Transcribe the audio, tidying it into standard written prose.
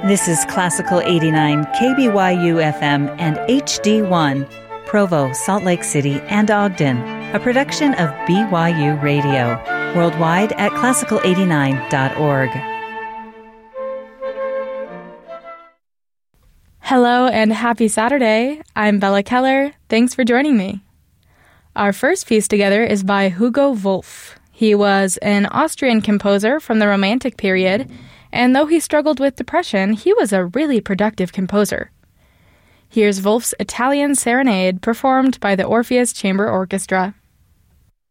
This is Classical 89 KBYU FM and HD1, Provo, Salt Lake City, and Ogden, a production of BYU Radio, worldwide at classical89.org. Hello and happy Saturday. I'm Bella Keller. Thanks for joining me. Our first piece together is by Hugo Wolf. He was an Austrian composer from the Romantic period, and though he struggled with depression, he was a really productive composer. Here's Wolf's Italian Serenade performed by the Orpheus Chamber Orchestra.